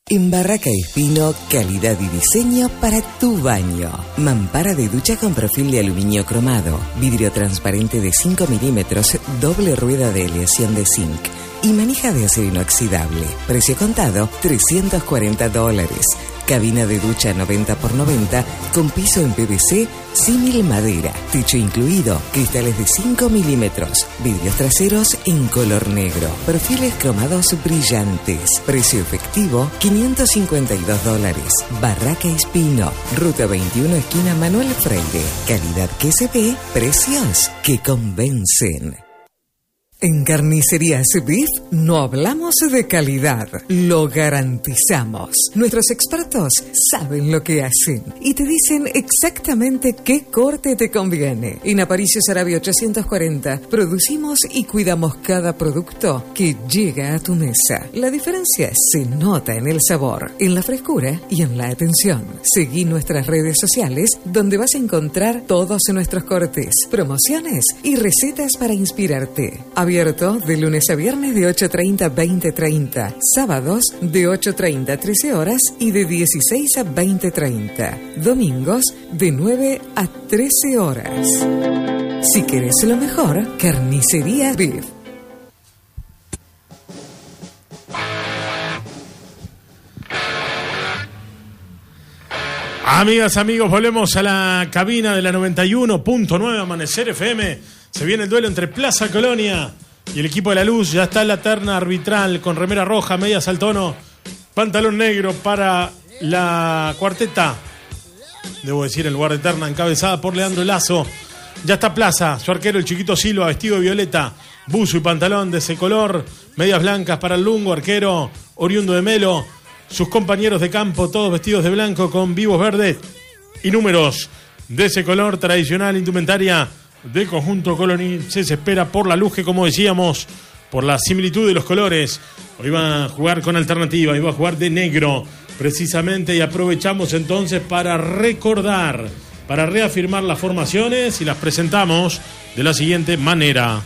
En Barraca Espino, calidad y diseño para tu baño. Mampara de ducha con perfil de aluminio cromado, vidrio transparente de 5 milímetros, doble rueda de aleación de zinc y manija de acero inoxidable. Precio contado, $340. Cabina de ducha 90x90 con piso en PVC, símil madera. Techo incluido, cristales de 5 milímetros. Vidrios traseros en color negro. Perfiles cromados brillantes. Precio efectivo, $552. Barraca Espino. Ruta 21, esquina Manuel Freire. Calidad que se ve, precios que convencen. En Carnicerías Beef no hablamos de calidad, lo garantizamos. Nuestros expertos saben lo que hacen y te dicen exactamente qué corte te conviene. En Aparicio Saravia 840 producimos y cuidamos cada producto que llega a tu mesa. La diferencia se nota en el sabor, en la frescura y en la atención. Seguí nuestras redes sociales donde vas a encontrar todos nuestros cortes, promociones y recetas para inspirarte. Abierto de lunes a viernes de 8:30 a 20:30, sábados de 8:30 a 13 horas y de 16 a 20:30, domingos de 9 a 13 horas. Si querés lo mejor, Carnicería Beef. Amigas, amigos, volvemos a la cabina de la 91.9 Amanecer FM. Se viene el duelo entre Plaza Colonia y el equipo de La Luz. Ya está en la terna arbitral con remera roja, medias al tono, pantalón negro para la cuarteta. Debo decir, el lugar de terna encabezada por Leandro Lazo. Ya está Plaza, su arquero, el Chiquito Silva, vestido de violeta, buzo y pantalón de ese color, medias blancas para el Lungo, arquero oriundo de Melo. Sus compañeros de campo, todos vestidos de blanco con vivos verdes y números de ese color tradicional, indumentaria del conjunto coloniense. Se espera por La Luz, que como decíamos, por la similitud de los colores, hoy va a jugar con alternativa, hoy va a jugar de negro precisamente, y aprovechamos entonces para recordar, para reafirmar las formaciones y las presentamos de la siguiente manera.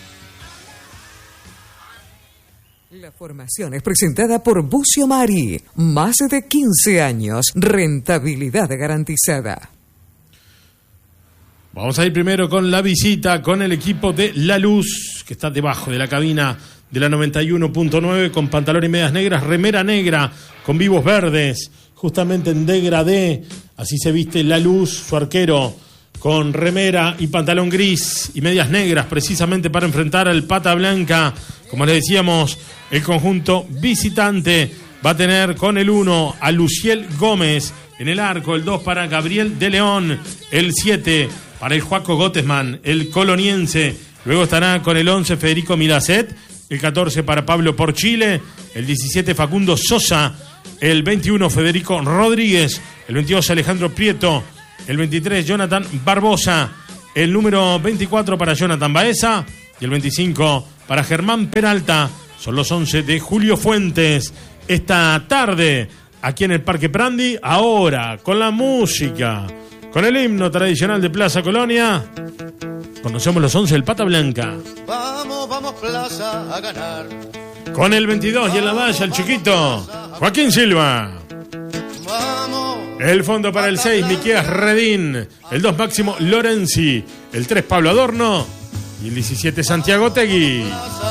La formación es presentada por Bucio Mari. Más de 15 años, rentabilidad garantizada. Vamos a ir primero con la visita con el equipo de La Luz, que está debajo de la cabina de la 91.9, con pantalón y medias negras, remera negra con vivos verdes, justamente en degradé. Así se viste La Luz, su arquero, con remera y pantalón gris y medias negras, precisamente para enfrentar al Pata Blanca. Como les decíamos, el conjunto visitante va a tener con el 1 a Luciel Gómez en el arco, el 2 para Gabriel de León, el 7 para el Joaco Gottesman, el coloniense. Luego estará con el 11 Federico Milacet, el 14 para Pablo Porchile, el 17 Facundo Sosa, el 21 Federico Rodríguez, el 22 Alejandro Prieto, el 23 Jonathan Barbosa, el número 24 para Jonathan Baeza y el 25 para Germán Peralta. Son los 11 de Julio Fuentes. Esta tarde, aquí en el Parque Prandi, ahora con la música, con el himno tradicional de Plaza Colonia, conocemos los 11 del Pata Blanca. Vamos, vamos Plaza a ganar. Con el 22 y en la valla el chiquito Joaquín Silva. Vamos. El fondo para el 6, Miqueas Redín. El 2, Máximo Lorenzi. El 3, Pablo Adorno. Y el 17, Santiago Tegui.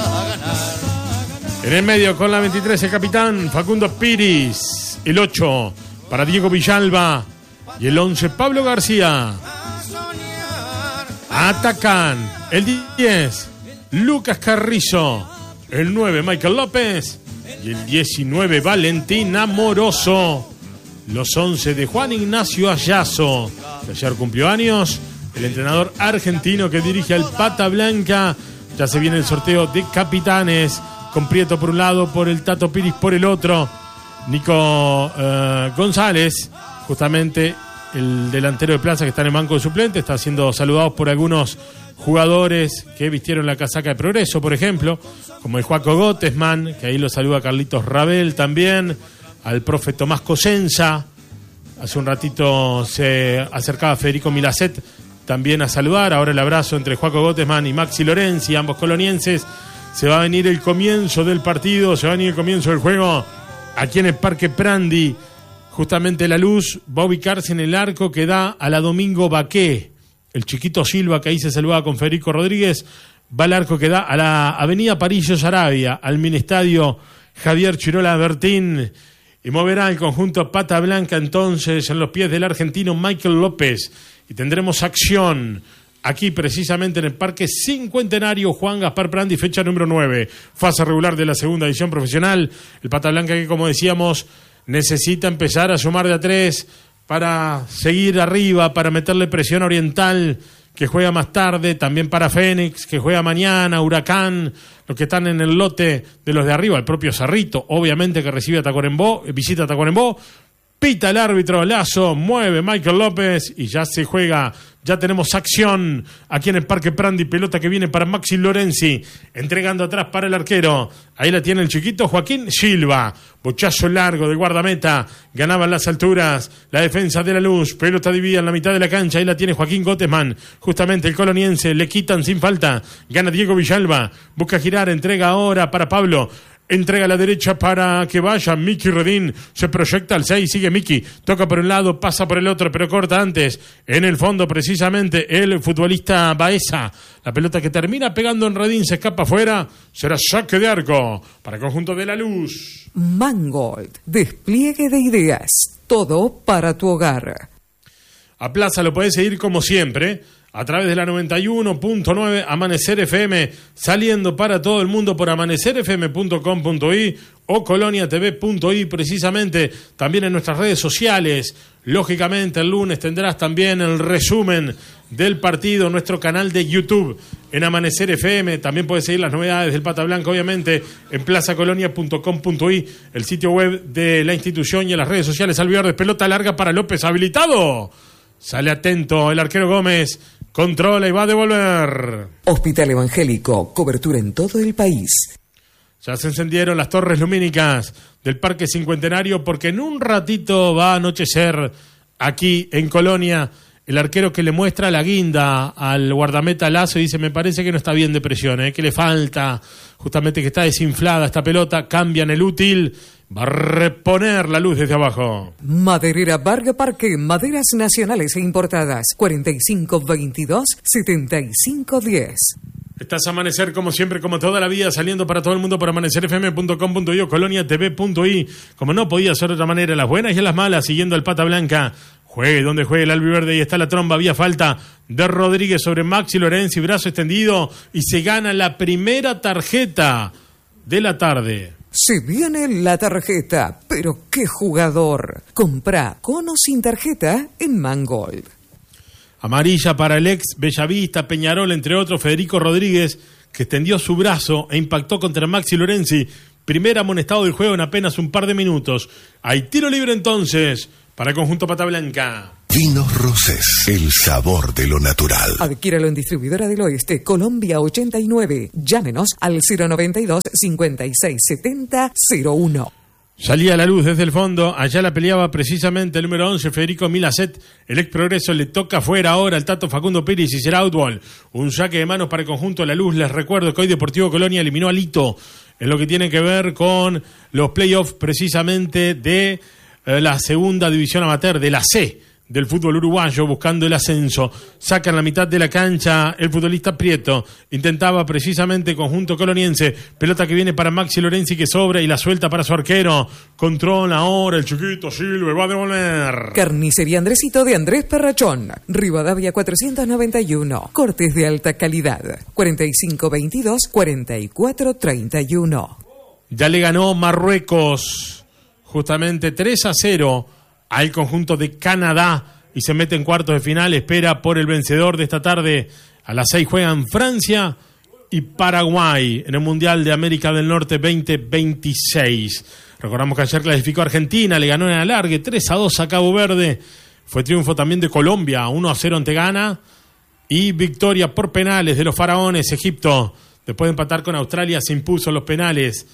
En el medio con la 23, el capitán Facundo Piris. El 8 para Diego Villalba. Y el 11, Pablo García. Atacan el 10, Lucas Carrizo. El 9, Michael López. Y el 19, Valentín Amoroso. Los 11 de Juan Ignacio Ayazo, que ayer cumplió años. El entrenador argentino que dirige al Pata Blanca. Ya se viene el sorteo de capitanes, con Prieto por un lado, por el Tato Piris por el otro. Nico González, justamente el delantero de Plaza, que está en el banco de suplentes, está siendo saludado por algunos jugadores que vistieron la casaca de Progreso, por ejemplo, como el Joaco Gottesman, que ahí lo saluda Carlitos Rabel también, al profe Tomás Cosenza. Hace un ratito se acercaba Federico Milacet también a saludar. Ahora el abrazo entre Joaco Gottesman y Maxi Lorenzi, ambos colonienses. Se va a venir el comienzo del partido, se va a venir el comienzo del juego aquí en el Parque Prandi, justamente La Luz va a ubicarse en el arco que da a la Domingo Baqué. El chiquito Silva, que ahí se saludaba con Federico Rodríguez, va al arco que da a la avenida Parillo Saravia, al Ministadio Javier Chirola Bertín, y moverá el conjunto Pata Blanca entonces en los pies del argentino Michael López, y tendremos acción aquí precisamente en el Parque Cincuentenario Juan Gaspar Prandi, fecha número 9, fase regular de la segunda edición profesional. El Pata Blanca que, como decíamos, necesita empezar a sumar de a 3 para seguir arriba, para meterle presión a Oriental, que juega más tarde, también para Fénix, que juega mañana, Huracán, los que están en el lote de los de arriba, el propio Cerrito, obviamente, que recibe a Tacuarembó, visita a Tacuarembó, pita el árbitro, Lazo, mueve Michael López y ya se juega, ya tenemos acción aquí en el Parque Prandi, pelota que viene para Maxi Lorenzi, entregando atrás para el arquero, ahí la tiene el chiquito Joaquín Silva, bochazo largo de guardameta, ganaba en las alturas la defensa de La Luz, pelota dividida en la mitad de la cancha, ahí la tiene Joaquín Gottesman, justamente el coloniense, le quitan sin falta, gana Diego Villalba, busca girar, entrega ahora para Pablo, entrega a la derecha para que vaya Miki Redín, se proyecta al 6, sigue Miki, toca por un lado, pasa por el otro, pero corta antes, en el fondo precisamente el futbolista Baeza, la pelota que termina pegando en Redín, se escapa afuera, será saque de arco para el conjunto de La Luz. Mangold, despliegue de ideas, todo para tu hogar. A Plaza lo podés seguir como siempre, a través de la 91.9 Amanecer FM, saliendo para todo el mundo por amanecerfm.com.i o coloniatv.i, precisamente, también en nuestras redes sociales. Lógicamente, el lunes tendrás también el resumen del partido en nuestro canal de YouTube, en Amanecer FM. También puedes seguir las novedades del Pata Blanca, obviamente, en plazacolonia.com.i, el sitio web de la institución, y en las redes sociales. Alviardes, pelota larga para López, habilitado. Sale atento el arquero Gómez, controla y va a devolver. Hospital Evangélico, cobertura en todo el país. Ya se encendieron las torres lumínicas del Parque Cincuentenario, porque en un ratito va a anochecer aquí en Colonia. El arquero que le muestra la guinda al guardameta Lazo y dice: me parece que no está bien de presión, que le falta, justamente que está desinflada esta pelota, cambian el útil. Va a reponer La Luz desde abajo. Maderera Varga Parque, maderas nacionales e importadas, 4522-7510. Estás a Amanecer como siempre, como toda la vida, saliendo para todo el mundo por amanecerfm.com.i o coloniatv.i. Como no podía ser de otra manera, las buenas y las malas, siguiendo al Pata Blanca. Juegue donde juegue el albiverde, y está la tromba, había falta de Rodríguez sobre Maxi Lorenzi, brazo extendido, y se gana la primera tarjeta de la tarde. Se viene la tarjeta, pero qué jugador. Compra con o sin tarjeta en Mangold. Amarilla para el ex Bellavista, Peñarol, entre otros, Federico Rodríguez, que extendió su brazo e impactó contra Maxi Lorenzi. Primer amonestado del juego en apenas un par de minutos. Hay tiro libre entonces para el conjunto Pata Blanca. Vinos Rosés, el sabor de lo natural. Adquiéralo en Distribuidora del Oeste, Colombia 89. Llámenos al 092-5670-01. Salía La Luz desde el fondo, allá la peleaba precisamente el número 11, Federico Milacet. El ex Progreso le toca fuera ahora al Tato Facundo Pérez y será outball. Un saque de manos para el conjunto de La Luz. Les recuerdo que hoy Deportivo Colonia eliminó a Lito en lo que tiene que ver con los playoffs precisamente de la segunda división amateur, de la C del fútbol uruguayo, buscando el ascenso. Saca en la mitad de la cancha el futbolista Prieto, intentaba precisamente conjunto coloniense, pelota que viene para Maxi Lorenzi, que sobra y la suelta para su arquero, controla ahora el chiquito Silva, va a devolver. Carnicería Andresito de Andrés Perrachón, Rivadavia 491, cortes de alta calidad, 4522-4431. Ya le ganó Marruecos justamente 3-0 al conjunto de Canadá y se mete en cuartos de final. Espera por el vencedor de esta tarde. A las 6 juegan Francia y Paraguay en el Mundial de América del Norte 2026. Recordamos que ayer clasificó Argentina, le ganó en el alargue 3-2 a Cabo Verde. Fue triunfo también de Colombia, 1-0 ante Ghana, y victoria por penales de los faraones. Egipto, después de empatar con Australia, se impuso los penales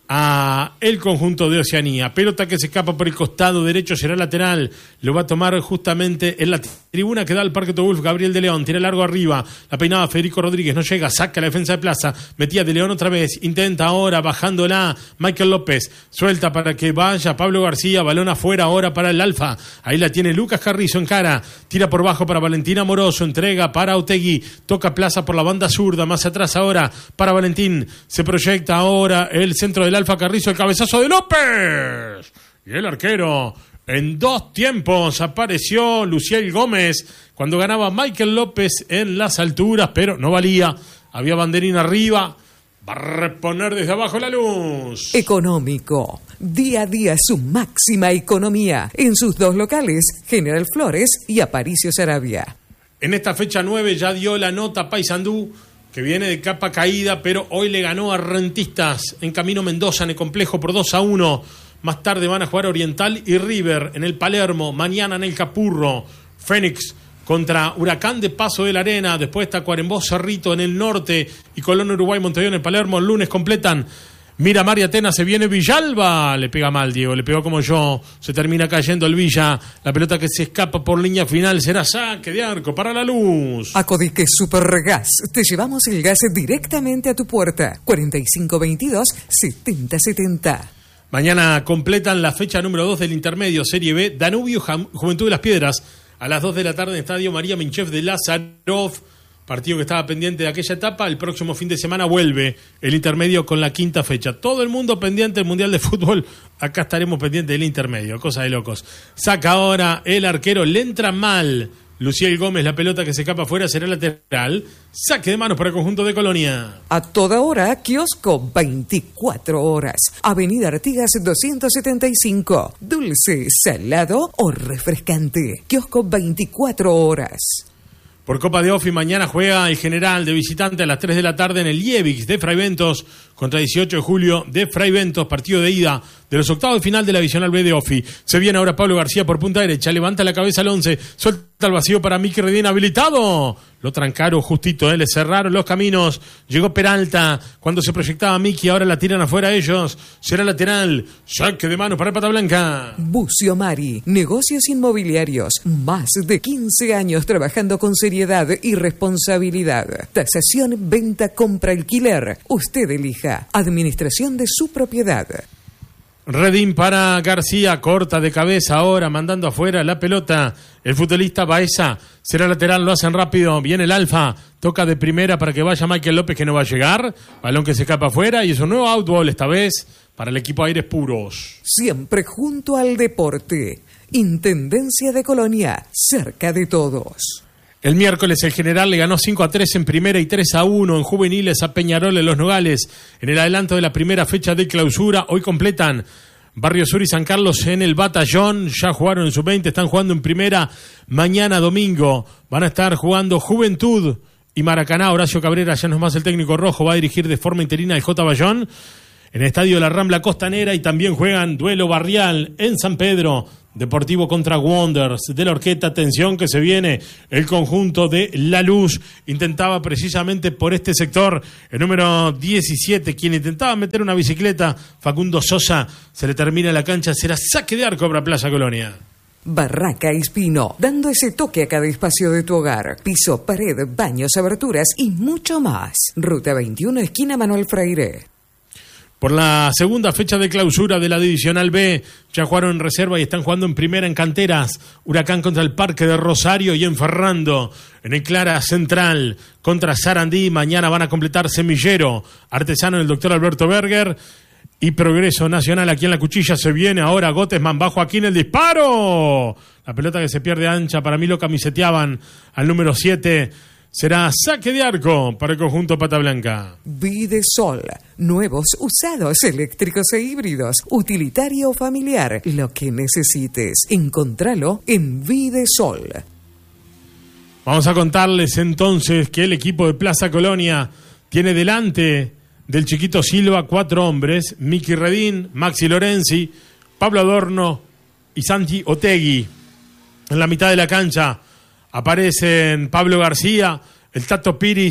a el conjunto de Oceanía. Pelota que se escapa por el costado derecho, será lateral. Lo va a tomar justamente en la tribuna que da al Parque Tobulf. Gabriel de León, tira largo arriba. La peinaba Federico Rodríguez, no llega, saca la defensa de Plaza. Metía de León otra vez, intenta ahora, bajándola Michael López. Suelta para que vaya Pablo García, balón afuera ahora para el Alfa. Ahí la tiene Lucas Carrizo en cara. Tira por bajo para Valentín Amoroso, entrega para Otegui. Toca Plaza por la banda zurda, más atrás ahora para Valentín. Se proyecta ahora el centro del Alfa Carrizo, el cabezazo de López. Y el arquero, en 2 tiempos, apareció Luciel Gómez cuando ganaba Michael López en las alturas, pero no valía. Había banderín arriba. Va a reponer desde abajo La Luz. Económico. Día a día su máxima economía. En sus 2 locales, General Flores y Aparicio Saravia. En esta fecha 9 ya dio la nota Paysandú, que viene de capa caída, pero hoy le ganó a Rentistas en Camino Mendoza en el complejo por 2-1. Más tarde van a jugar Oriental y River en el Palermo. Mañana en el Capurro. Fénix contra Huracán de Paso de la Arena. Después Tacuarembó, Cerrito en el norte. Y Colón, Uruguay, Montevideo en el Palermo. El lunes completan Miramar y Atenas. Se viene Villalba. Le pega mal, Diego. Le pegó como yo. Se termina cayendo el Villa. La pelota que se escapa por línea final será saque de arco para La Luz. Acodique Supergas. Te llevamos el gas directamente a tu puerta. 4522-7070. Mañana completan la fecha número 2 del intermedio Serie B. Danubio, Juventud de las Piedras. A las 2 de la tarde en Estadio María Minchev de Lázarov. Partido que estaba pendiente de aquella etapa. El próximo fin de semana vuelve el intermedio con la 5ª fecha. Todo el mundo pendiente del Mundial de Fútbol. Acá estaremos pendientes del intermedio. Cosa de locos. Saca ahora el arquero. Le entra mal Luciel Gómez. La pelota que se escapa afuera será lateral. Saque de manos para el conjunto de Colonia. A toda hora, kiosco 24 horas. Avenida Artigas 275. Dulce, salado o refrescante. Kiosco 24 horas. Por Copa de Ofi mañana juega el General de visitante a las 3 de la tarde en el Lievix de Fray Ventos contra 18 de julio de Fray Ventos, partido de ida de los octavos de final de la Divisional B de Ofi. Se viene ahora Pablo García por punta derecha, levanta la cabeza al 11, suelta el vacío para Miki Redín habilitado. Lo trancaron justito, le cerraron los caminos. Llegó Peralta cuando se proyectaba Miki, ahora la tiran afuera ellos. Será lateral, saque de mano para Pata Blanca. Bucio Mari, negocios inmobiliarios. Más de 15 años trabajando con seriedad y responsabilidad. Tasación, venta, compra, alquiler. Usted elija. Administración de su propiedad. Redín para García, corta de cabeza ahora, mandando afuera la pelota. El futbolista Baeza será lateral, lo hacen rápido. Viene el Alfa, toca de primera para que vaya Michael López, que no va a llegar. Balón que se escapa afuera y es un nuevo outball esta vez para el equipo Aires Puros. Siempre junto al deporte. Intendencia de Colonia, cerca de todos. El miércoles el General le ganó 5-3 en primera y 3-1 en juveniles a Peñarol en Los Nogales. En el adelanto de la primera fecha de clausura, hoy completan Barrio Sur y San Carlos en el Batallón. Ya jugaron en sub-20, están jugando en primera. Mañana domingo van a estar jugando Juventud y Maracaná. Horacio Cabrera, ya no es más el técnico rojo, va a dirigir de forma interina el J. Bayón en el estadio de la Rambla Costanera. Y también juegan duelo barrial en San Pedro. Deportivo contra Wanderers de la Orqueta. Atención que se viene el conjunto de La Luz. Intentaba precisamente por este sector el número 17, quien intentaba meter una bicicleta, Facundo Sosa. Se le termina la cancha, será saque de arco para Plaza Colonia. Barraca Espino, dando ese toque a cada espacio de tu hogar. Piso, pared, baños, aberturas y mucho más. Ruta 21, esquina Manuel Freire. Por la segunda fecha de clausura de la Divisional B, ya jugaron en reserva y están jugando en primera en canteras. Huracán contra el Parque de Rosario y en Ferrando. En el Clara Central contra Sarandí. Mañana van a completar Semillero, Artesano del Dr. Alberto Berger y Progreso Nacional. Aquí en la Cuchilla se viene ahora Gottesman bajo aquí en el disparo. La pelota que se pierde ancha, para mí lo camiseteaban al número 7. Será saque de arco para el conjunto Pata Blanca. Videsol. Nuevos, usados, eléctricos e híbridos. Utilitario o familiar. Lo que necesites. Encontralo en Videsol. Vamos a contarles entonces que el equipo de Plaza Colonia tiene delante del chiquito Silva 4 hombres. Miki Redín, Maxi Lorenzi, Pablo Adorno y Santi Otegui. En la mitad de la cancha aparecen Pablo García, el Tato Piris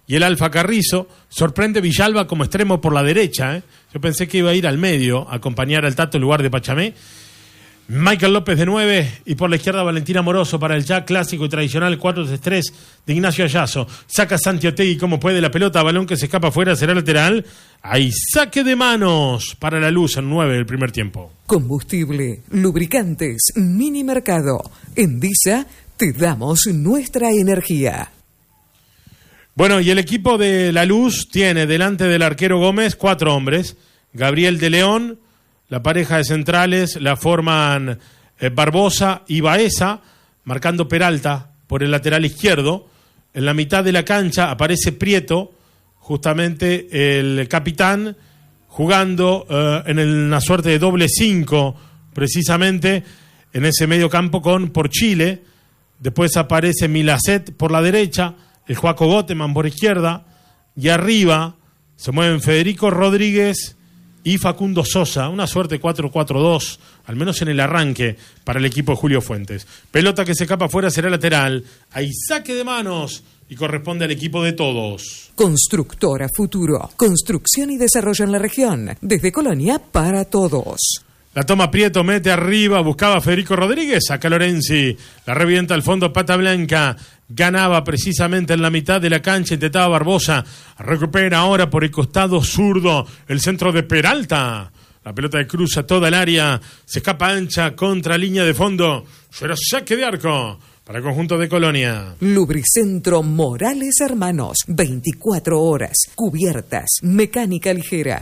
y el Alfa Carrizo. Sorprende Villalba como extremo por la derecha. Yo pensé que iba a ir al medio a acompañar al Tato en lugar de Pachamé. Michael López de 9 y por la izquierda Valentín Amoroso para el ya clásico y tradicional 4-3-3 de Ignacio Ayazo. Saca Santi Otegui como puede la pelota, balón que se escapa afuera, será lateral. Hay saque de manos para la Luz en 9 del primer tiempo. Combustible, lubricantes, Mini Mercado. En Visa te damos nuestra energía. Bueno, y el equipo de la Luz tiene delante del arquero Gómez 4 hombres. Gabriel de León. La pareja de centrales la forman Barbosa y Baeza, marcando Peralta por el lateral izquierdo. En la mitad de la cancha aparece Prieto, justamente el capitán, jugando en una suerte de doble 5, precisamente en ese medio campo por Chile. Después aparece Milacet por la derecha, el Joaco Goteman por izquierda, y arriba se mueven Federico Rodríguez y Facundo Sosa, una suerte 4-4-2, al menos en el arranque, para el equipo de Julio Fuentes. Pelota que se escapa afuera, será lateral. Hay saque de manos y corresponde al equipo de todos. Constructora Futuro. Construcción y desarrollo en la región. Desde Colonia para todos. La toma Prieto, mete arriba, buscaba Federico Rodríguez, saca Lorenzi, la revienta al fondo Pata Blanca, ganaba precisamente en la mitad de la cancha, intentaba Barbosa, recupera ahora por el costado zurdo, el centro de Peralta, la pelota cruza toda el área, se escapa ancha contra línea de fondo, será saque de arco para el conjunto de Colonia. Lubricentro Morales Hermanos, 24 horas, cubiertas, mecánica ligera,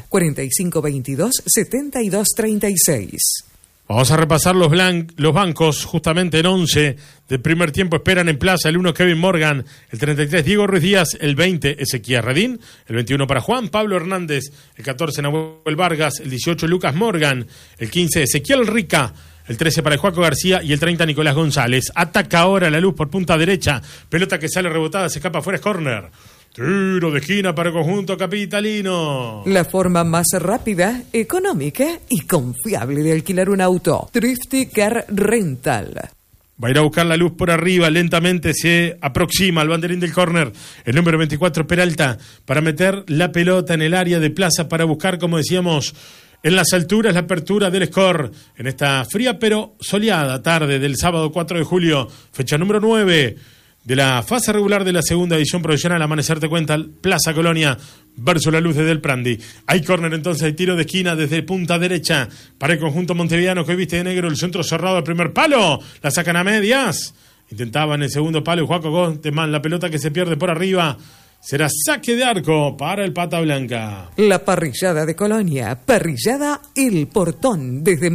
4522-7236. Vamos a repasar los bancos, justamente en 11 del primer tiempo esperan en plaza el 1 Kevin Morgan, el 33 Diego Ruiz Díaz, el 20 Ezequiel Redín, el 21 para Juan Pablo Hernández, el 14 Nahuel Vargas, el 18 Lucas Morgan, el 15 Ezequiel Rica, el 13 para el Joaco García y el 30 Nicolás González. Ataca ahora la Luz por punta derecha, pelota que sale rebotada, se escapa afuera, es córner. Tiro de esquina para el conjunto capitalino. La forma más rápida, económica y confiable de alquilar un auto. Thrifty Car Rental. Va a ir a buscar la Luz por arriba, lentamente se aproxima al banderín del córner. El número 24 Peralta para meter la pelota en el área de plaza para buscar, como decíamos, en las alturas la apertura del score en esta fría pero soleada tarde del sábado 4 de julio, fecha número 9 de la fase regular de la segunda edición profesional. Amanecer te cuenta Plaza Colonia versus la Luz de Del Prandi. Hay córner entonces, hay tiro de esquina desde punta derecha para el conjunto montevideano que viste de negro, el centro cerrado al primer palo, la sacan a medias, intentaba en el segundo palo y Joaco Goteman, la pelota que se pierde por arriba. Será saque de arco para el Pata Blanca. La parrillada de Colonia, parrillada El Portón, desde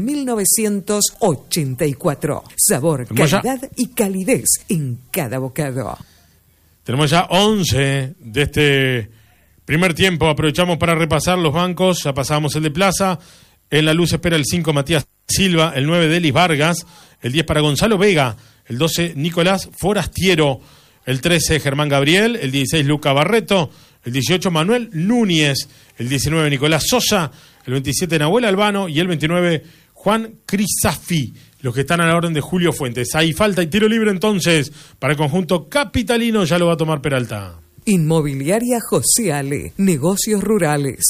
1984. Sabor, calidad y calidez en cada bocado. Tenemos ya 11 de este primer tiempo. Aprovechamos para repasar los bancos. Ya pasamos el de Plaza. En la Luz espera el 5 Matías Silva, el 9 Delis Vargas, el 10 para Gonzalo Vega, el 12 Nicolás Forastiero, el 13 Germán Gabriel, el 16 Luca Barreto, el 18 Manuel Núñez, el 19 Nicolás Sosa, el 27 Nahuel Albano y el 29 Juan Crisafi, los que están a la orden de Julio Fuentes. Ahí falta y tiro libre entonces para el conjunto capitalino, ya lo va a tomar Peralta. Inmobiliaria José Ale, negocios rurales,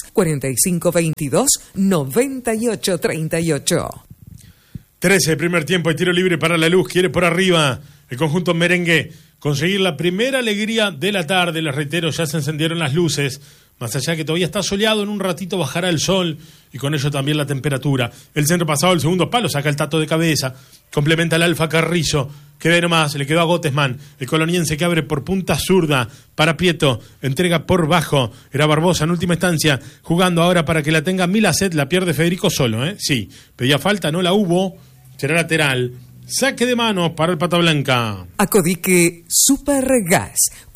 4522-9838. 13 primer tiempo y tiro libre para la Luz, quiere por arriba el conjunto merengue conseguir la primera alegría de la tarde. Les reitero, ya se encendieron las luces, más allá que todavía está soleado, en un ratito bajará el sol y con ello también la temperatura. El centro pasado, el segundo palo, saca el Tato de cabeza, complementa el Alfa Carrizo, que ve nomás, le quedó a Gottesman, el coloniense que abre por punta zurda para Prieto, entrega por bajo, era Barbosa en última instancia, jugando ahora para que la tenga Milacet, la pierde Federico solo, sí, pedía falta, no la hubo, será lateral. Saque de mano para el Pata Blanca. Acodique Supergas,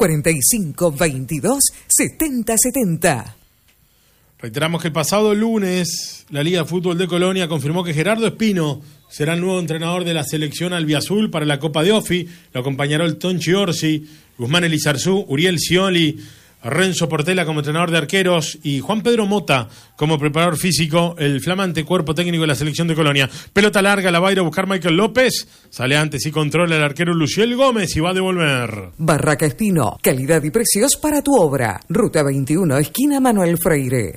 4522-7070. Reiteramos que el pasado lunes la Liga de Fútbol de Colonia confirmó que Gerardo Espino será el nuevo entrenador de la selección albiazul para la Copa de Ofi. Lo acompañará el Tonchi Orsi, Guzmán Elizarzú, Uriel Scioli, Renzo Portela como entrenador de arqueros y Juan Pedro Mota como preparador físico, el flamante cuerpo técnico de la selección de Colonia. Pelota larga, la va a ir a buscar Michael López, sale antes y controla el arquero Luciel Gómez y va a devolver. Barraca Espino, calidad y precios para tu obra. Ruta 21, esquina Manuel Freire.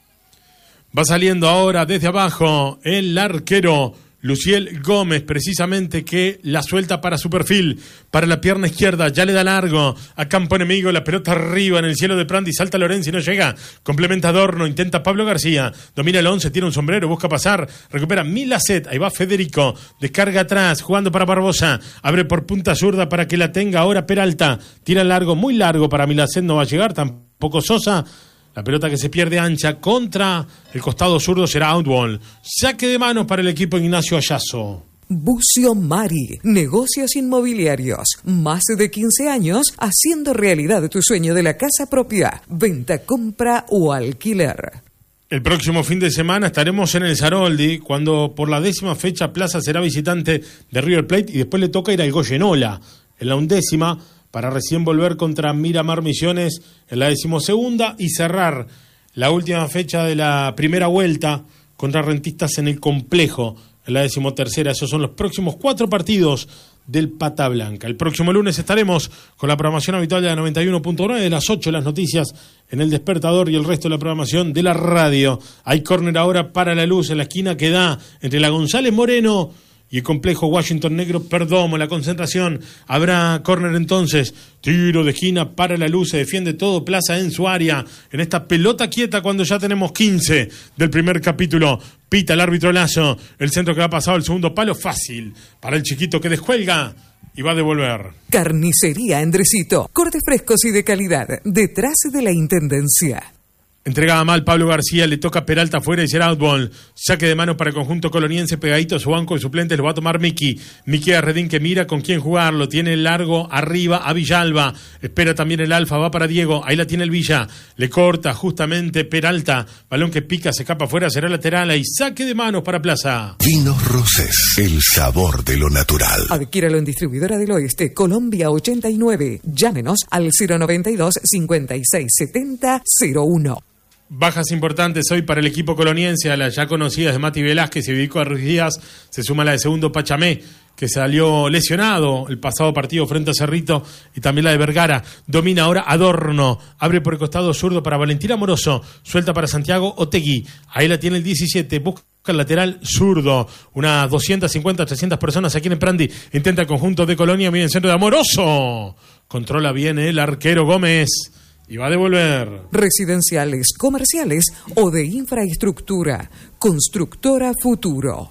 Va saliendo ahora desde abajo el arquero Luciel Gómez, precisamente, que la suelta para su perfil, para la pierna izquierda, ya le da largo a campo enemigo, la pelota arriba en el cielo de Prandi, salta Lorenzi, no llega, complementa Adorno, intenta Pablo García, domina el 11, tira un sombrero, busca pasar, recupera Milacet, ahí va Federico, descarga atrás, jugando para Barbosa, abre por punta zurda para que la tenga ahora Peralta, tira largo, muy largo para Milacet, no va a llegar, tampoco Sosa. La pelota que se pierde ancha contra el costado zurdo será outball. Saque de manos para el equipo Ignacio Ayazo. Bucio Mari, negocios inmobiliarios. Más de 15 años haciendo realidad tu sueño de la casa propia. Venta, compra o alquiler. El próximo fin de semana estaremos en el Saroldi, cuando por la 10ª fecha Plaza será visitante de River Plate y después le toca ir al Goyenola en la 11ª, para recién volver contra Miramar Misiones en la 12ª y cerrar la última fecha de la primera vuelta contra Rentistas en el Complejo en la 13ª. Esos son los próximos 4 partidos del Pata Blanca. El próximo lunes estaremos con la programación habitual de la 91.9, de las 8 las noticias en El Despertador y el resto de la programación de la radio. Hay córner ahora para La Luz en la esquina que da entre la González Moreno y el complejo Washington Negro Perdomo, la concentración. Habrá córner entonces. Tiro de esquina para La Luz. Se defiende todo Plaza en su área. En esta pelota quieta cuando ya tenemos 15 del primer capítulo. Pita el árbitro Lazo. El centro que va pasado al segundo palo. Fácil para el chiquito que descuelga y va a devolver. Carnicería Endrecito. Cortes frescos y de calidad. Detrás de la Intendencia. Entregaba mal Pablo García, le toca Peralta afuera y será outball. Saque de mano para el conjunto coloniense, pegadito a su banco de suplentes, lo va a tomar Miki. Miki Arredín que mira con quién jugarlo, tiene el largo arriba a Villalba, espera también el Alfa, va para Diego, ahí la tiene el Villa, le corta justamente Peralta, balón que pica, se escapa afuera, será lateral, ahí saque de manos para Plaza. Vinos Rosés, el sabor de lo natural. Adquiéralo en Distribuidora del Oeste, Colombia 89. Llámenos al 092 56 70 01. Bajas importantes hoy para el equipo coloniense, a las ya conocidas de Mati Velázquez y Vico Ruiz Díaz, se suma la de segundo Pachamé, que salió lesionado el pasado partido frente a Cerrito, y también la de Vergara. Domina ahora Adorno, abre por el costado zurdo para Valentín Amoroso, suelta para Santiago Otegui, ahí la tiene el 17, busca el lateral zurdo, unas 250, 300 personas aquí en Prandi, intenta el conjunto de Colonia, viene el centro de Amoroso, controla bien el arquero Gómez, y va a devolver. Residenciales, comerciales o de infraestructura. Constructora Futuro.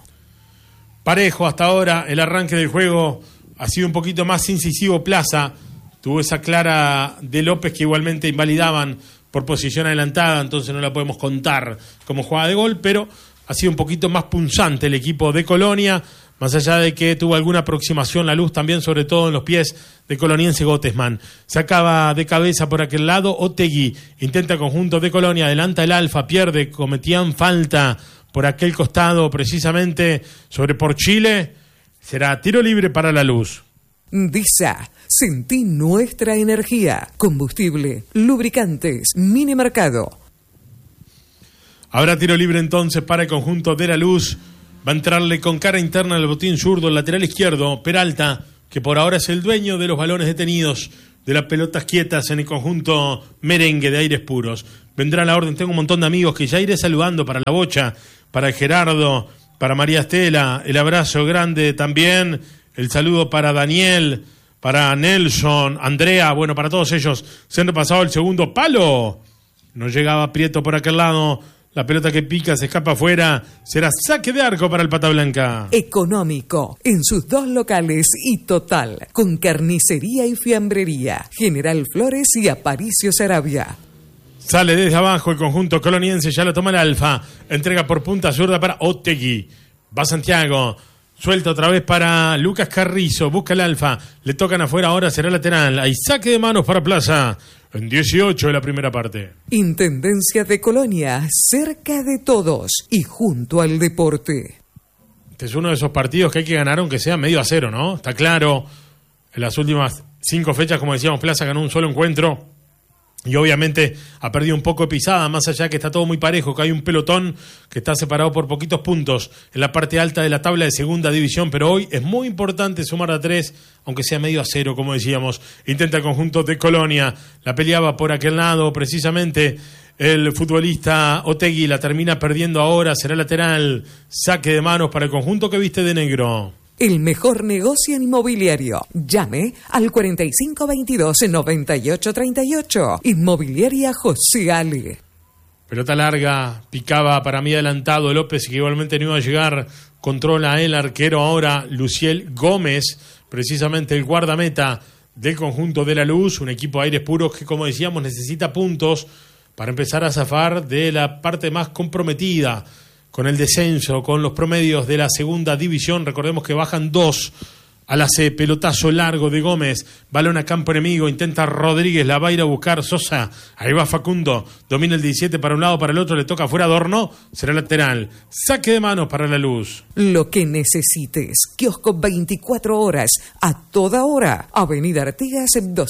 Parejo hasta ahora, el arranque del juego ha sido un poquito más incisivo Plaza. Tuvo esa clara de López que igualmente invalidaban por posición adelantada, entonces no la podemos contar como jugada de gol, pero ha sido un poquito más punzante el equipo de Colonia, más allá de que tuvo alguna aproximación La Luz también, sobre todo en los pies de coloniense Gottesman. Sacaba de cabeza por aquel lado Otegui, intenta conjunto de Colonia, adelanta el Alfa, pierde, cometían falta por aquel costado precisamente sobre por Chile. Será tiro libre para La Luz. DISA, sentí nuestra energía. Combustible, lubricantes, mini mercado. Habrá tiro libre entonces para el conjunto de La Luz. Va a entrarle con cara interna al botín zurdo, el lateral izquierdo, Peralta, que por ahora es el dueño de los balones detenidos, de las pelotas quietas en el conjunto merengue de Aires Puros. Vendrá la orden, tengo un montón de amigos que ya iré saludando, para la Bocha, para Gerardo, para María Estela, el abrazo grande también, el saludo para Daniel, para Nelson, Andrea, bueno, para todos ellos. Se han repasado el segundo palo, no llegaba Prieto por aquel lado. La pelota que pica se escapa afuera. Será saque de arco para el Pata Blanca. Económico, en sus 2 locales y total, con carnicería y fiambrería. General Flores y Aparicio Sarabia. Sale desde abajo el conjunto coloniense, ya lo toma el Alfa. Entrega por punta zurda para Otegui. Va Santiago. Suelta otra vez para Lucas Carrizo. Busca el Alfa. Le tocan afuera, ahora será lateral. Hay saque de manos para Plaza. En 18 de la primera parte. Intendencia de Colonia, cerca de todos y junto al deporte. Este es uno de esos partidos que hay que ganar aunque sea medio a cero, ¿no? Está claro. En las últimas 5 fechas, como decíamos, Plaza ganó un solo encuentro. Y obviamente ha perdido un poco de pisada, más allá que está todo muy parejo, que hay un pelotón que está separado por poquitos puntos en la parte alta de la tabla de segunda división, pero hoy es muy importante sumar a 3, aunque sea medio a 0, como decíamos. Intenta el conjunto de Colonia, la peleaba por aquel lado, precisamente el futbolista Otegui la termina perdiendo ahora, será lateral, saque de manos para el conjunto que viste de negro. El mejor negocio en inmobiliario. Llame al 4522-9838. Inmobiliaria José Ale. Pelota larga, picaba para mí adelantado López, que igualmente no iba a llegar. Controla el arquero ahora, Luciel Gómez, precisamente el guardameta del conjunto de La Luz. Un equipo de aires puros que, como decíamos, necesita puntos para empezar a zafar de la parte más comprometida con el descenso, con los promedios de la segunda división. Recordemos que bajan 2 a la C. Pelotazo largo de Gómez, balón a campo enemigo, intenta Rodríguez, la va a ir a buscar Sosa, ahí va Facundo, domina el 17 para un lado, para el otro, le toca fuera Adorno, será lateral, saque de manos para La Luz. Lo que necesites, kiosco 24 horas, a toda hora, Avenida Artigas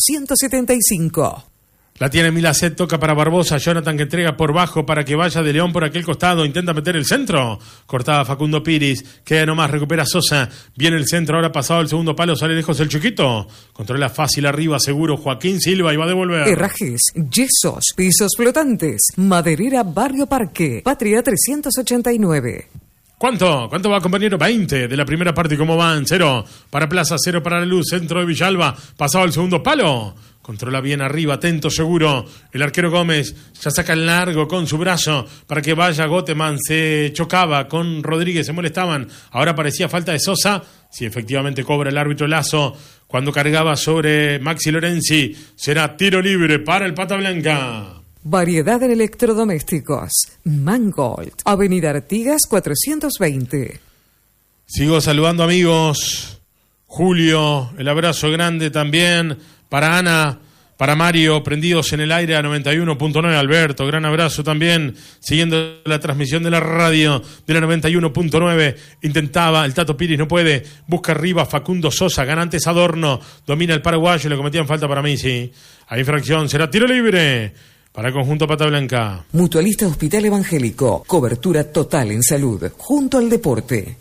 275. La tiene Milacet, toca para Barbosa, Jonathan que entrega por bajo para que vaya de León por aquel costado, intenta meter el centro, cortaba Facundo Piris, queda nomás, recupera Sosa, viene el centro, ahora pasado el segundo palo, sale lejos el chiquito, controla fácil arriba, seguro Joaquín Silva y va a devolver. Herrajes, yesos, pisos flotantes, Maderera Barrio Parque, Patria 389. ¿Cuánto va, compañero? 20 de la primera parte. ¿Cómo van? 0 para Plaza, 0 para La Luz. Centro de Villalba. Pasado el segundo palo. Controla bien arriba, atento, seguro. El arquero Gómez ya saca el largo con su brazo para que vaya Goteman. Se chocaba con Rodríguez, se molestaban. Ahora parecía falta de Sosa. Sí, efectivamente cobra el árbitro Lazo cuando cargaba sobre Maxi Lorenzi. Será tiro libre para el Pata Blanca. Variedad en electrodomésticos. Mangold, Avenida Artigas 420. Sigo saludando amigos. Julio, el abrazo grande también para Ana, para Mario, prendidos en el aire a 91.9. Alberto, gran abrazo también, siguiendo la transmisión de la radio de la 91.9. Intentaba, el Tato Piris no puede, busca arriba Facundo Sosa, gana antes Adorno, domina el paraguayo, le cometían falta para mí, sí. Hay infracción, será tiro libre para el conjunto Pata Blanca. Mutualista Hospital Evangélico. Cobertura total en salud. Junto al deporte.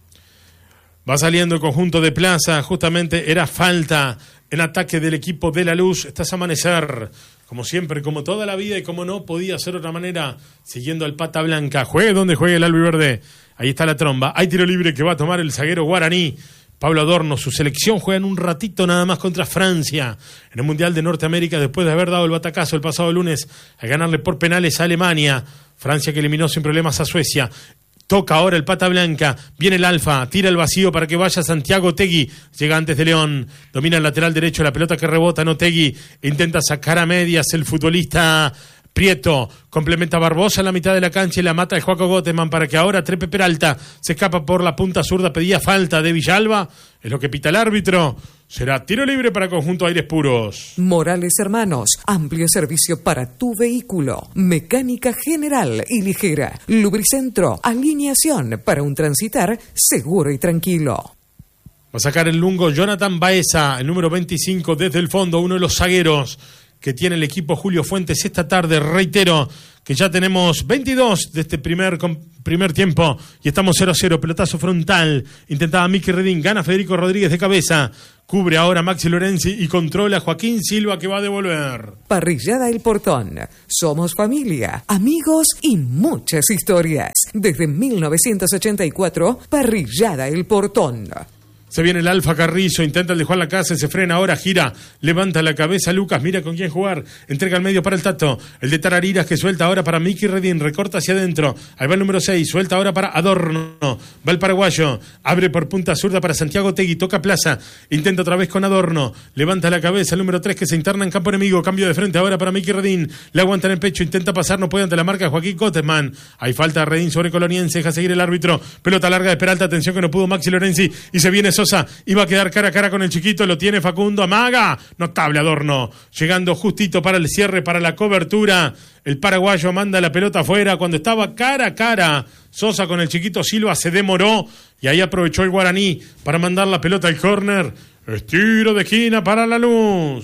Va saliendo el conjunto de Plaza. Justamente era falta en ataque del equipo de La Luz. Estás a amanecer. Como siempre, como toda la vida y como no podía ser de otra manera, siguiendo al Pata Blanca. Juegue donde juegue el albiverde. Ahí está la tromba. Hay tiro libre que va a tomar el zaguero guaraní. Pablo Adorno, su selección juega en un ratito nada más contra Francia en el Mundial de Norteamérica después de haber dado el batacazo el pasado lunes a ganarle por penales a Alemania. Francia que eliminó sin problemas a Suecia. Toca ahora el Pata Blanca, viene el Alfa, tira el vacío para que vaya Santiago Otegui, llega antes de León, domina el lateral derecho, la pelota que rebota en Otegui, intenta sacar a medias el futbolista Prieto, complementa Barbosa en la mitad de la cancha y la mata el Joaco Goteman para que ahora trepe Peralta, se escapa por la punta zurda, pedía falta de Villalba, es lo que pita el árbitro, será tiro libre para conjunto Aires Puros. Morales Hermanos, amplio servicio para tu vehículo, mecánica general y ligera, lubricentro, alineación para un transitar seguro y tranquilo. Va a sacar el lungo Jonathan Baeza, el número 25 desde el fondo, uno de los zagueros que tiene el equipo Julio Fuentes esta tarde. Reitero que ya tenemos 22 de este primer tiempo y estamos 0-0, pelotazo frontal, intentaba Miki Redín, gana Federico Rodríguez de cabeza, cubre ahora Maxi Lorenzi y controla Joaquín Silva que va a devolver. Parrillada El Portón, somos familia, amigos y muchas historias. Desde 1984, Parrillada El Portón. Se viene el Alfa Carrizo, intenta el de Juan Lacase, se frena ahora, gira, levanta la cabeza Lucas, mira con quién jugar, entrega al medio para el Tato, el de Tarariras que suelta ahora para Miki Redín, recorta hacia adentro, ahí va el número 6, suelta ahora para Adorno, va el paraguayo, abre por punta zurda para Santiago Otegui, toca Plaza, intenta otra vez con Adorno, levanta la cabeza el número 3 que se interna en campo enemigo, cambio de frente ahora para Miki Redín, le aguanta en el pecho, intenta pasar, no puede ante la marca de Joaquín Goteman, hay falta de Redín sobre Coloniense, deja seguir el árbitro, pelota larga de Peralta, atención que no pudo Maxi Lorenzi, y se viene Sosa, iba a quedar cara a cara con el chiquito, lo tiene Facundo, amaga, notable Adorno, llegando justito para el cierre, para la cobertura, el paraguayo manda la pelota afuera, cuando estaba cara a cara Sosa con el chiquito Silva se demoró, y ahí aprovechó el guaraní para mandar la pelota al córner, es tiro de esquina para La Luz.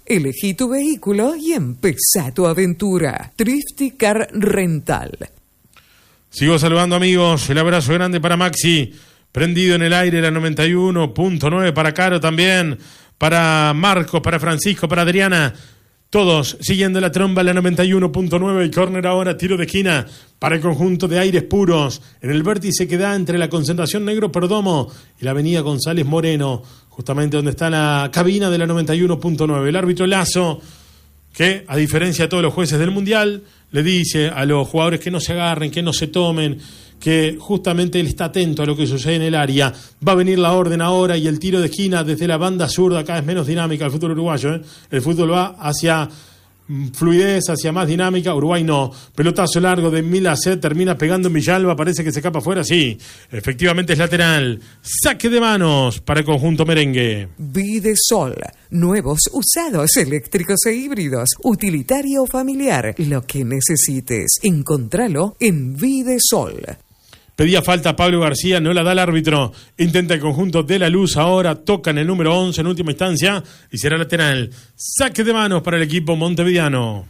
Elegí tu vehículo y empezá tu aventura. Thrifty Car Rental. Sigo saludando, amigos. El abrazo grande para Maxi, prendido en el aire, la 91.9, para Caro también, para Marcos, para Francisco, para Adriana. Todos siguiendo la tromba, la 91.9, el córner ahora, tiro de esquina para el conjunto de Aires Puros. En el vértice que da entre la concentración Negro Perdomo y la avenida González Moreno, justamente donde está la cabina de la 91.9. El árbitro Lazo, que a diferencia de todos los jueces del Mundial, le dice a los jugadores que no se agarren, que no se tomen, que justamente él está atento a lo que sucede en el área. Va a venir la orden ahora y el tiro de esquina desde la banda zurda, cada vez menos dinámica el fútbol uruguayo, ¿eh? El fútbol va hacia fluidez, hacia más dinámica. Uruguay no. Pelotazo largo de Milacet, termina pegando en Villalba, parece que se escapa afuera. Sí, efectivamente es lateral. Saque de manos para el conjunto merengue. Videsol, nuevos, usados, eléctricos e híbridos, utilitario o familiar, lo que necesites, encontralo en Videsol. Pedía falta a Pablo García, no la da el árbitro. Intenta el conjunto de La Luz ahora, toca en el número 11 en última instancia y será lateral. Saque de manos para el equipo montevideano.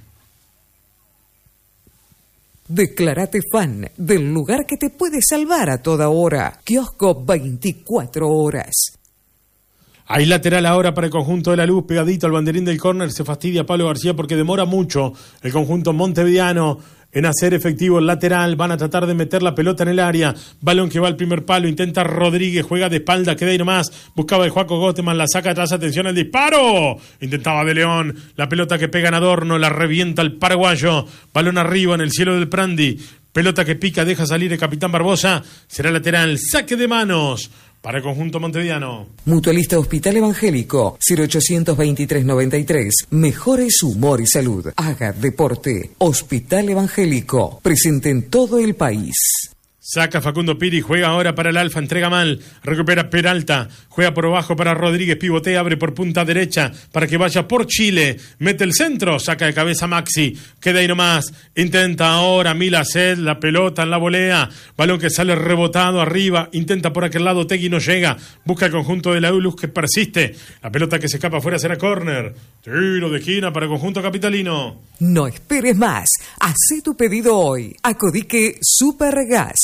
Declárate fan del lugar que te puede salvar a toda hora. Kiosco 24 horas. Hay lateral ahora para el conjunto de La Luz, pegadito al banderín del córner. Se fastidia Pablo García porque demora mucho el conjunto montevideano en hacer efectivo el lateral. Van a tratar de meter la pelota en el área. Balón que va al primer palo. Intenta Rodríguez. Juega de espalda. Queda ahí nomás. Buscaba el Joaco Goteman. La saca atrás. Atención al disparo. Intentaba De León. La pelota que pega en Adorno. La revienta el paraguayo. Balón arriba en el cielo del Prandi. Pelota que pica. Deja salir el capitán Barbosa. Será lateral. Saque de manos para el conjunto montevideano. Mutualista Hospital Evangélico, 0823-93. Mejores humor y salud. Haga deporte. Hospital Evangélico. Presente en todo el país. Saca Facundo Piri, juega ahora para el Alfa, entrega mal, recupera Peralta, juega por abajo para Rodríguez, pivotea, abre por punta derecha para que vaya por Chile, mete el centro, saca de cabeza Maxi, queda ahí nomás, intenta ahora Milacet, la pelota en la volea, balón que sale rebotado arriba, intenta por aquel lado, Tegui no llega, busca el conjunto de La Luz que persiste, la pelota que se escapa afuera será córner, tiro de esquina para el conjunto capitalino. No esperes más, hacé tu pedido hoy, Acodique Supergas,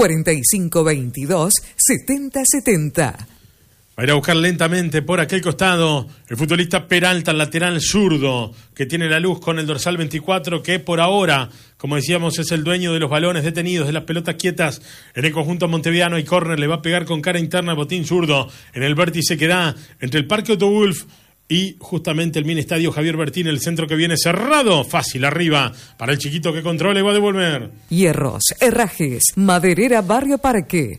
4522-7070. Va a ir a buscar lentamente por aquel costado el futbolista Peralta, el lateral zurdo, que tiene La Luz con el dorsal 24, que por ahora, como decíamos, es el dueño de los balones detenidos, de las pelotas quietas en el conjunto montevideano. Y córner le va a pegar con cara interna al botín zurdo en el vértice que da entre el Parque Otto Wolf y justamente el mini estadio Javier Bertín, el centro que viene cerrado, fácil arriba, para el chiquito que controla y va a devolver. Hierros, herrajes, Maderera Barrio Parque,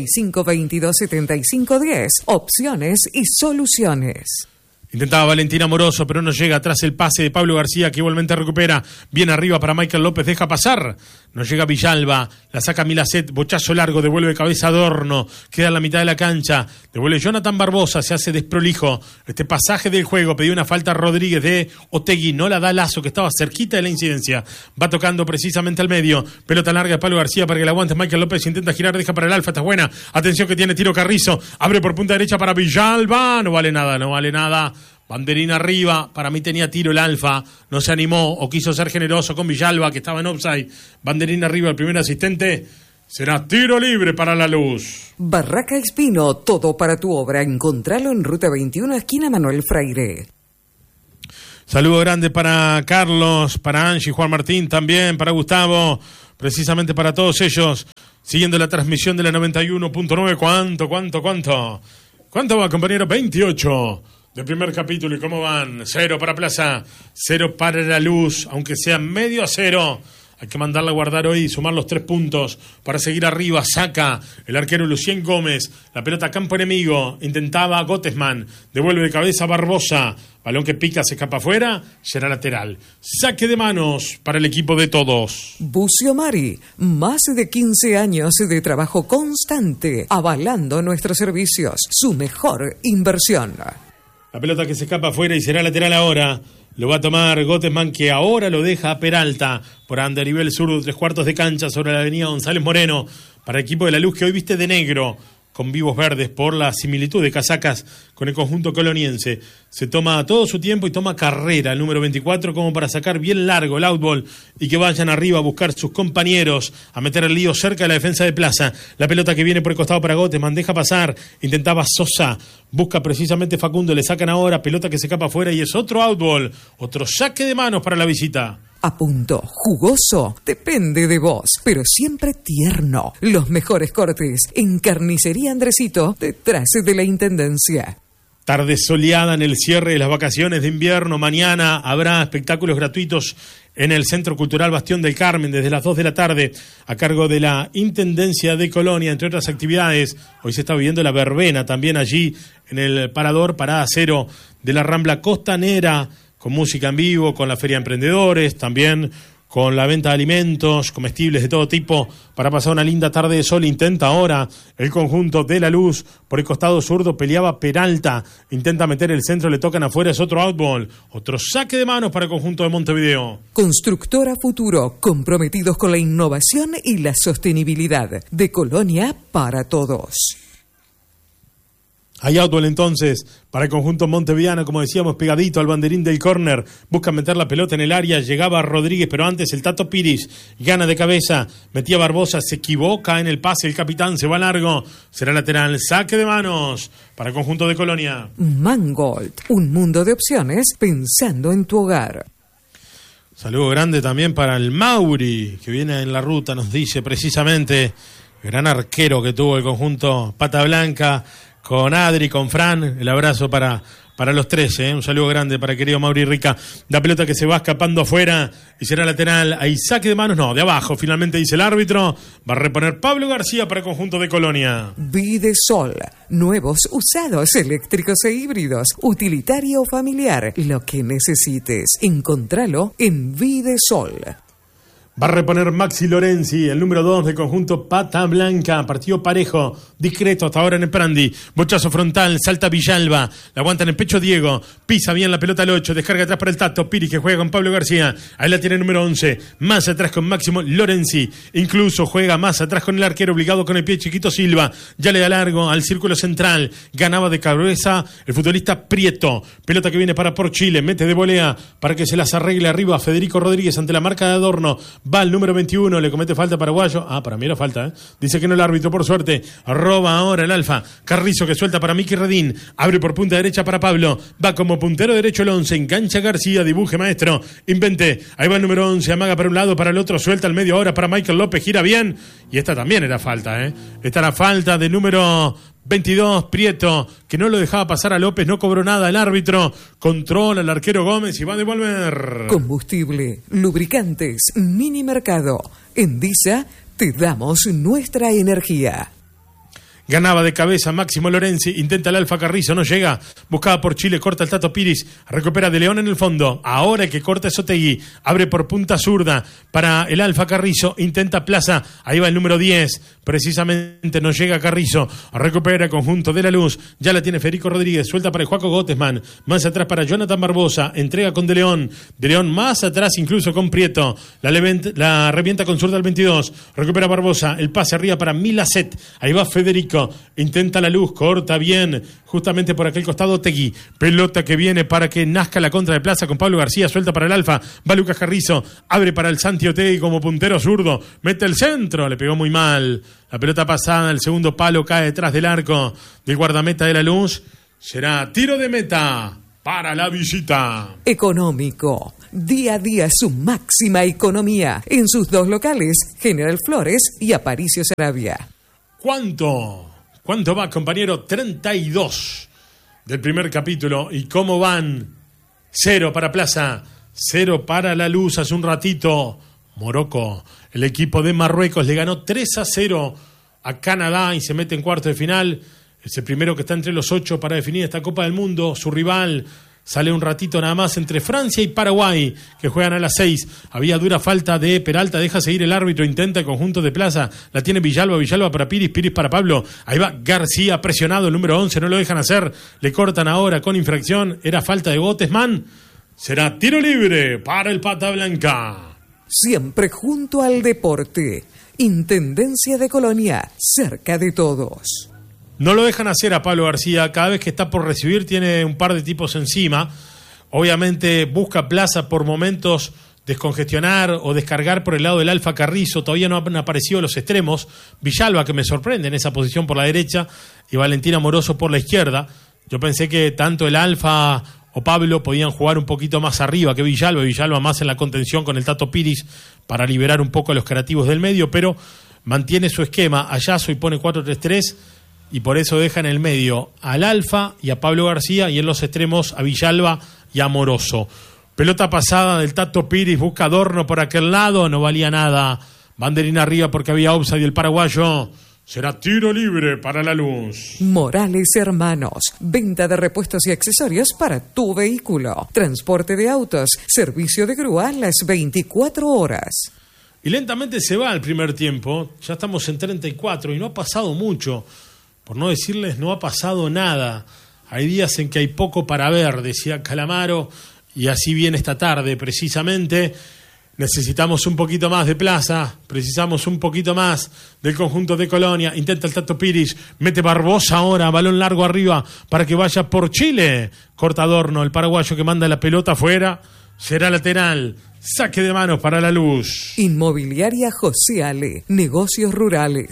4522-7510, opciones y soluciones. Intentaba Valentín Amoroso, pero no llega. Atrás el pase de Pablo García, que igualmente recupera. Bien arriba para Michael López, deja pasar. No llega Villalba, la saca Milacet, bochazo largo, devuelve cabeza Adorno. Queda en la mitad de la cancha. Devuelve Jonathan Barbosa, se hace desprolijo. Este pasaje del juego, pidió una falta a Rodríguez de Otegui. No la da Lazo, que estaba cerquita de la incidencia. Va tocando precisamente al medio. Pelota larga de Pablo García para que la aguante Michael López. Intenta girar, deja para el Alfa, está buena. Atención que tiene tiro Carrizo. Abre por punta derecha para Villalba. No vale nada, no vale nada. Banderín arriba, para mí tenía tiro el Alfa, no se animó o quiso ser generoso con Villalba, que estaba en offside. Banderín arriba, el primer asistente, será tiro libre para La Luz. Barraca Espino, todo para tu obra, encontralo en Ruta 21, esquina Manuel Freire. Saludo grande para Carlos, para Angie, Juan Martín también, para Gustavo, precisamente para todos ellos, siguiendo la transmisión de la 91.9. ¿Cuánto va, compañero? 28. Del primer capítulo. ¿Y cómo van? 0 para Plaza, 0 para La Luz, aunque sea medio a 0. Hay que mandarla a guardar hoy y sumar los 3 puntos para seguir arriba. Saca el arquero Lucien Gómez. La pelota a campo enemigo. Intentaba Gottesman. Devuelve de cabeza Barbosa. Balón que pica, se escapa afuera. Será lateral. Saque de manos para el equipo de todos. Bucio Mari. Más de 15 años de trabajo constante. Avalando nuestros servicios. Su mejor inversión. La pelota que se escapa afuera y será lateral ahora. Lo va a tomar Gottesman, que ahora lo deja a Peralta por ande a nivel sur, 3/4 de cancha sobre la avenida González Moreno. Para el equipo de La Luz, que hoy viste de negro. con Vivos Verdes por la similitud de casacas con el conjunto coloniense. Se toma todo su tiempo y toma carrera el número 24 como para sacar bien largo el outball y que vayan arriba a buscar sus compañeros, a meter el lío cerca de la defensa de Plaza. La pelota que viene por el costado para Gottesman, deja pasar, intentaba Sosa, busca precisamente Facundo, le sacan ahora, pelota que se escapa afuera y es otro outball, otro saque de manos para la visita. A punto, jugoso, depende de vos, pero siempre tierno. Los mejores cortes en Carnicería Andresito, detrás de la Intendencia. Tarde soleada en el cierre de las vacaciones de invierno. Mañana habrá espectáculos gratuitos en el Centro Cultural Bastión del Carmen desde las 2 de la tarde a cargo de la Intendencia de Colonia, entre otras actividades. Hoy se está viviendo la verbena también allí en el Parador, Parada Cero de la Rambla Costanera, con música en vivo, con la Feria de Emprendedores, también con la venta de alimentos, comestibles de todo tipo, para pasar una linda tarde de sol. Intenta ahora el conjunto de La Luz, por el costado zurdo peleaba Peralta, intenta meter el centro, le tocan afuera, es otro outball, otro saque de manos para el conjunto de Montevideo. Constructora Futuro, comprometidos con la innovación y la sostenibilidad, de Colonia para todos. Hay outball entonces para el conjunto montevideano, como decíamos, pegadito al banderín del córner. Busca meter la pelota en el área, llegaba Rodríguez, pero antes el Tato Piris gana de cabeza, metía Barbosa, se equivoca en el pase, el capitán se va largo, será lateral, saque de manos para el conjunto de Colonia. Mangold, un mundo de opciones pensando en tu hogar. Saludo grande también para el Mauri, que viene en la ruta, nos dice precisamente, gran arquero que tuvo el conjunto Pata Blanca, con Adri, con Fran, el abrazo para los tres, un saludo grande para el querido Mauri Rica. La pelota que se va escapando afuera y será lateral, hay saque de manos, no, de abajo, finalmente dice el árbitro, va a reponer Pablo García para el conjunto de Colonia. Videsol, nuevos, usados, eléctricos e híbridos, utilitario o familiar, lo que necesites, encontralo en Videsol. Va a reponer Maxi Lorenzi, el número 2 del conjunto Pata Blanca. Partido parejo, discreto hasta ahora en el Prandi. Bochazo frontal, salta Villalba. La aguanta en el pecho Diego. Pisa bien la pelota al 8. Descarga atrás para el Tato. Piris que juega con Pablo García. Ahí la tiene el número 11. Más atrás con Máximo Lorenzi. Incluso juega más atrás con el arquero, obligado con el pie chiquito Silva. Ya le da largo al círculo central. Ganaba de cabeza el futbolista Prieto. Pelota que viene para por Chile. Mete de volea para que se las arregle arriba a Federico Rodríguez ante la marca de Adorno. Va el número 21, le comete falta paraguayo. Para mí era falta, Dice que no el árbitro, por suerte. Roba ahora el Alfa. Carrizo que suelta para Miki Redín. Abre por punta derecha para Pablo. Va como puntero derecho el 11. Engancha García, dibuje maestro. Invente. Ahí va el número 11. Amaga para un lado, para el otro. Suelta al medio ahora para Michael López. Gira bien. Y esta también era falta, Esta era falta del número 22, Prieto, que no lo dejaba pasar a López, no cobró nada el árbitro, controla al arquero Gómez y va a devolver. Combustible, lubricantes, mini mercado. En Disa te damos nuestra energía. Ganaba de cabeza Máximo Lorenzi, intenta el Alfa Carrizo, no llega, buscaba por Chile, corta el Tato Piris, recupera de León en el fondo, ahora el que corta es Otegui, abre por punta zurda para el Alfa Carrizo, intenta Plaza, ahí va el número 10, precisamente no llega Carrizo, recupera el conjunto de La Luz, ya la tiene Federico Rodríguez, suelta para el Joaco Gottesman, más atrás para Jonathan Barbosa, entrega con de León más atrás incluso con Prieto, la revienta con zurda al 22, recupera Barbosa, el pase arriba para Milacet, ahí va Federico, intenta La Luz, corta bien, justamente por aquel costado Tegui, pelota que viene para que nazca la contra de Plaza con Pablo García, suelta para el Alfa, va Lucas Carrizo, abre para el Santi Otegui como puntero zurdo, mete el centro, le pegó muy mal, la pelota pasada, el segundo palo cae detrás del arco del guardameta de La Luz, será tiro de meta para la visita. Económico, día a día su máxima economía, en sus dos locales, General Flores y Aparicio Saravia. ¿Cuánto va, compañero? 32 del primer capítulo. ¿Y cómo van? 0 para Plaza, 0 para La Luz. Hace un ratito, Morocco, el equipo de Marruecos, le ganó 3-0 a Canadá y se mete en cuartos de final. Es el primero que está entre los 8 para definir esta Copa del Mundo. Su rival sale un ratito nada más entre Francia y Paraguay, que juegan a las 6. Había dura falta de Peralta, deja seguir el árbitro, intenta el conjunto de Plaza, la tiene Villalba para Piris para Pablo. Ahí va García presionado, el número 11, no lo dejan hacer, le cortan ahora con infracción, era falta de Gottesman. Será tiro libre para el Pata Blanca. Siempre junto al deporte. Intendencia de Colonia, cerca de todos. No lo dejan hacer a Pablo García. Cada vez que está por recibir tiene un par de tipos encima. Obviamente busca plaza por momentos, descongestionar o descargar por el lado del Alfa Carrizo. Todavía no han aparecido los extremos. Villalba, que me sorprende en esa posición por la derecha, y Valentín Amoroso por la izquierda. Yo pensé que tanto el Alfa o Pablo podían jugar un poquito más arriba que Villalba más en la contención con el Tato Piris para liberar un poco a los creativos del medio, pero mantiene su esquema. Ayazo y pone 4-3-3 y por eso deja en el medio al Alfa y a Pablo García y en los extremos a Villalba y a Amoroso. Pelota pasada del Tato Piris, busca Adorno por aquel lado, no valía nada. Banderina arriba porque había offside y el paraguayo. Será tiro libre para La Luz. Morales Hermanos. Venta de repuestos y accesorios para tu vehículo. Transporte de autos. Servicio de grúa las 24 horas. Y lentamente se va el primer tiempo. Ya estamos en 34 y no ha pasado mucho. Por no decirles, no ha pasado nada. Hay días en que hay poco para ver, decía Calamaro. Y así viene esta tarde, precisamente. Necesitamos un poquito más de plaza, precisamos un poquito más del conjunto de Colonia. Intenta el Tato Piris, mete Barbosa ahora, balón largo arriba para que vaya por Chile. Corta Adorno, el paraguayo que manda la pelota afuera, será lateral. Saque de manos para La Luz. Inmobiliaria José Ale. Negocios rurales.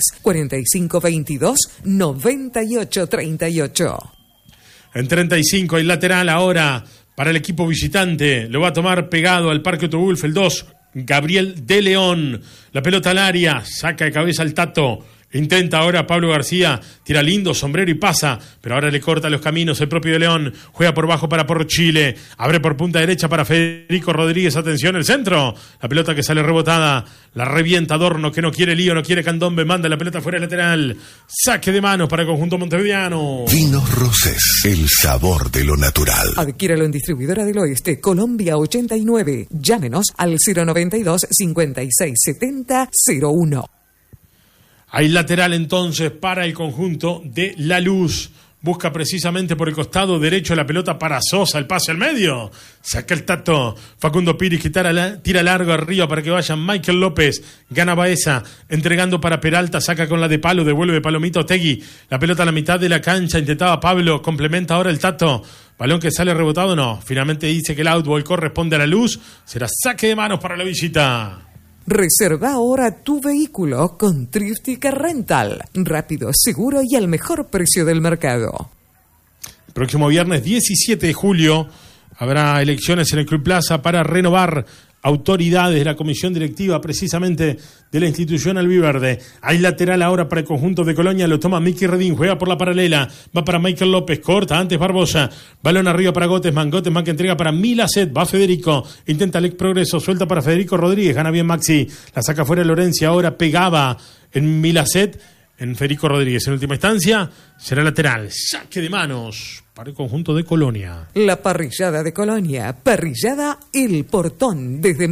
4522-9838. En 35 hay lateral ahora para el equipo visitante. Lo va a tomar pegado al Parque Otobulf el 2. Gabriel de León, la pelota al área, saca de cabeza al Tato, intenta ahora Pablo García, tira lindo, sombrero y pasa, pero ahora le corta los caminos el propio de León, juega por bajo para por Chile, abre por punta derecha para Federico Rodríguez, atención, el centro, la pelota que sale rebotada, la revienta Adorno, que no quiere lío, no quiere candombe, manda la pelota fuera lateral, saque de manos para el conjunto montevideano. Vinos Rosés, el sabor de lo natural. Adquiéralo en Distribuidora del Oeste, Colombia 89. Llámenos al 092-5670-01. Hay lateral entonces para el conjunto de La Luz. Busca precisamente por el costado derecho la pelota para Sosa, el pase al medio. Saca el Tato. Facundo Piris que tira largo arriba para que vaya Michael López. Gana Baeza, entregando para Peralta, saca con la de palo, devuelve Palomito Otegui. La pelota a la mitad de la cancha, intentaba Pablo, complementa ahora el Tato. Balón que sale rebotado, no. Finalmente dice que el outball corresponde a La Luz. Será saque de manos para la visita. Reserva ahora tu vehículo con Triftic Rental. Rápido, seguro y al mejor precio del mercado. El próximo viernes 17 de julio habrá elecciones en el Club Plaza para renovar autoridades de la comisión directiva precisamente de la institución albiverde. Hay lateral ahora para el conjunto de Colonia, lo toma Miki Redín, juega por la paralela, va para Michael López, corta antes Barbosa, balón arriba para Gottesman que entrega para Milaset, va Federico, intenta el progreso, suelta para Federico Rodríguez, gana bien Maxi, la saca fuera Lorencia, ahora pegaba en Milaset, en Federico Rodríguez. En última instancia será lateral, saque de manos para el conjunto de Colonia. La parrillada de Colonia, parrillada El Portón, desde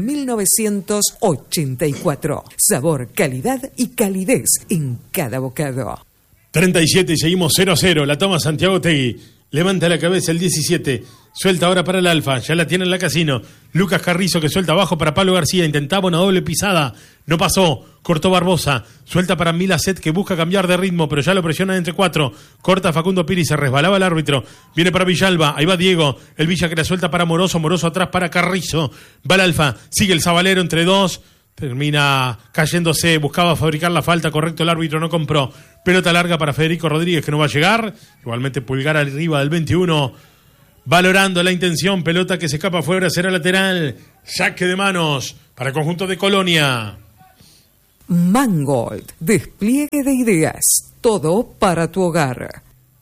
1984. Sabor, calidad y calidez en cada bocado. 37 y seguimos 0-0, la toma Santiago Tegui, levanta la cabeza el 17, suelta ahora para el Alfa, ya la tiene en la Casino. Lucas Carrizo que suelta abajo para Pablo García, intentaba una doble pisada, no pasó, cortó Barbosa, suelta para Milaset que busca cambiar de ritmo, pero ya lo presionan entre cuatro, corta Facundo Piris, se resbalaba el árbitro, viene para Villalba, ahí va Diego, el Villa que la suelta para Moroso atrás para Carrizo, va el Alfa, sigue el Zabalero entre dos, termina cayéndose, buscaba fabricar la falta, correcto, el árbitro no compró, pelota larga para Federico Rodríguez que no va a llegar, igualmente pulgar arriba del 21, valorando la intención, pelota que se escapa afuera, será lateral, saque de manos para el conjunto de Colonia. Mangold, despliegue de ideas, todo para tu hogar.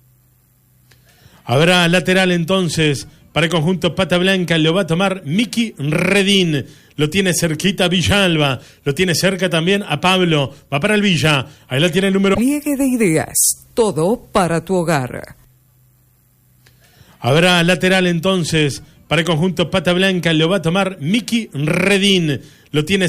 Habrá lateral entonces para el conjunto Pata Blanca, lo va a tomar Miki Redín, lo tiene cerquita Villalba, lo tiene cerca también a Pablo, va para el Villa, ahí la tiene el número. Despliegue de ideas, todo para tu hogar. Habrá lateral entonces para el conjunto Pata Blanca, lo va a tomar Miki Redín, lo tiene